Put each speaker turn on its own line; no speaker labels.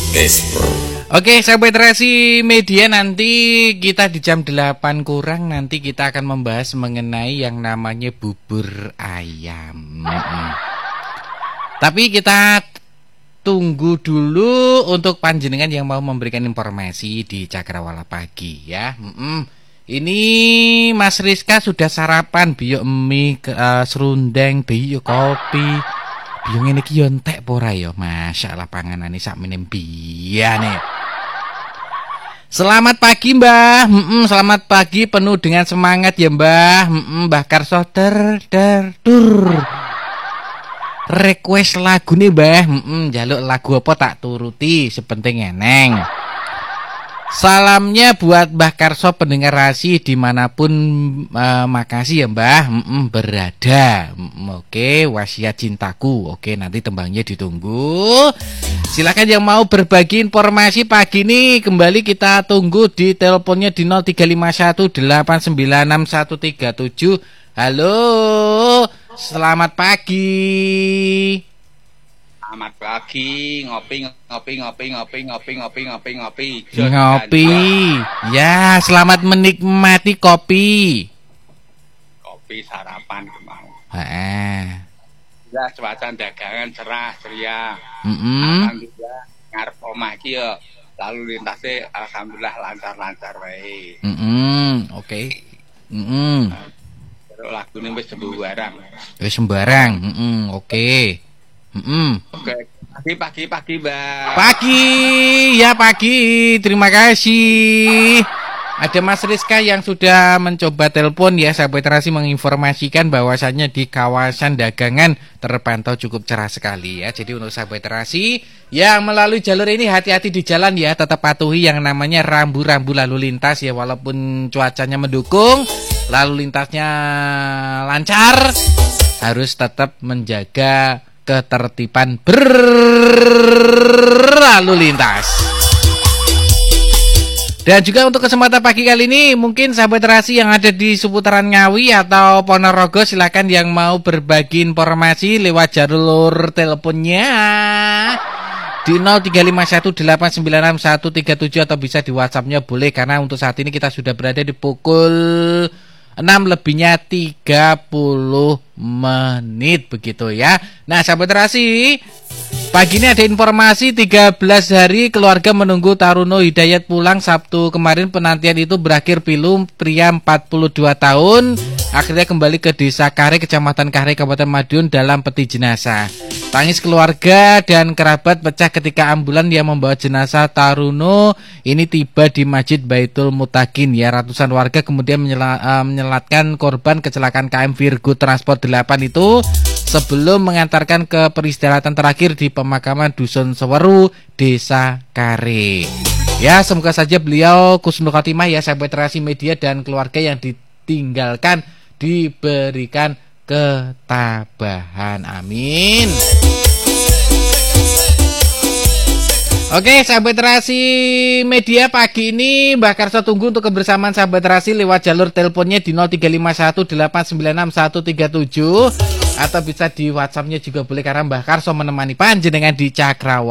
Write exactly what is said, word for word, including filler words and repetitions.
podcast bro.
Oke, sahabat Rasi Media, nanti kita di jam delapan kurang nanti kita akan membahas mengenai yang namanya bubur ayam. Mm-mm. Tapi kita tunggu dulu untuk panjenengan yang mau memberikan informasi di Cakrawala Pagi ya. Mm-mm. Ini Mas Rizka sudah sarapan biyo mie, uh, serundeng, biyo kopi. Biyo ngene iki yo entek apa ora ya? Masyaallah panganane sak menem biyane. Selamat pagi Mbah. Mm-mm, selamat pagi penuh dengan semangat ya Mbah. Mm-mm, Mbah Karso der der dur. Request lagu nih Mbah. Mm-mm, jaluk lagu apa tak turuti, sepenting eneng. Salamnya buat Mbah Karso pendengar Rasi dimanapun, uh, makasih ya Mbah. Mm-mm, berada. Mm-mm, oke, wasiat cintaku. Oke, nanti tembangnya ditunggu. Silakan yang mau berbagi informasi pagi ini, kembali kita tunggu di teleponnya di nol tiga lima satu delapan sembilan enam satu tiga tujuh. Halo, selamat pagi.
Selamat pagi, ngopi ngopi ngopi ngopi ngopi ngopi ngopi ngopi.
Ngopi. Ya, selamat menikmati kopi.
Kopi sarapan mau.
Heeh.
Ya, cuaca dagangan cerah ceria.
Mm-mm.
Alhamdulillah ngarep omah iki yo lalu lintasnya alhamdulillah lancar-lancar wae.
Mm-mm. Oke. Mm-mm.
Terus lagune wis sembarang.
Wis sembarang. Mm-mm. Oke. Mm-mm.
Oke, pagi pagi pagi, Mbak.
Pagi, ya pagi. Terima kasih. Ada Mas Rizka yang sudah mencoba telepon ya, sahabat Rasi, menginformasikan bahwasannya di kawasan dagangan terpantau cukup cerah sekali ya. Jadi untuk sahabat Rasi yang melalui jalur ini hati-hati di jalan ya, tetap patuhi yang namanya rambu-rambu lalu lintas ya, walaupun cuacanya mendukung, lalu lintasnya lancar, harus tetap menjaga ketertiban berlalu lintas. Dan juga untuk kesempatan pagi kali ini, mungkin sahabat Rasi yang ada di seputaran Ngawi atau Ponorogo, silakan yang mau berbagi informasi lewat jalur teleponnya di nol tiga lima satu delapan sembilan enam satu tiga tujuh atau bisa di WhatsApp-nya boleh, karena untuk saat ini kita sudah berada di pukul enam lebihnya tiga puluh menit begitu ya. Nah, sahabat Rasi, pagi ini ada informasi tiga belas hari keluarga menunggu Taruno Hidayat pulang. Sabtu kemarin penantian itu berakhir pilu. Pria empat puluh dua tahun akhirnya kembali ke Desa Kare, Kecamatan Kare, Kabupaten Madiun dalam peti jenazah. Tangis keluarga dan kerabat pecah ketika ambulan yang membawa jenazah Taruno ini tiba di Masjid Baitul Mutakin ya. Ratusan warga kemudian menyela, uh, menyelatkan korban kecelakaan K M Virgo Transport delapan itu sebelum mengantarkan ke peristirahatan terakhir di pemakaman Dusun Seweru, Desa Kare. Ya, semoga saja beliau husnul khotimah ya, sahabat Rasi Media, dan keluarga yang ditinggalkan diberikan ketabahan. Amin. Oke, sahabat Rasi Media, pagi ini Mbak Karso tunggu untuk kebersamaan sahabat Rasi lewat jalur teleponnya di nol tiga lima satu delapan sembilan enam satu tiga tujuh atau bisa di WhatsApp-nya juga boleh, karena Mbak Karso menemani panjenengan di Cakrawala.